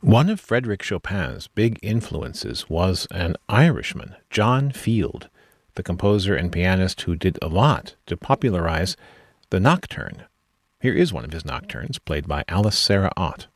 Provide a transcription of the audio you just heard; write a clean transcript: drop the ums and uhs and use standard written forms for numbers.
One of Frédéric Chopin's big influences was an Irishman, John Field, the composer and pianist who did a lot to popularize the nocturne. Here is one of his nocturnes, played by Alice Sarah Ott.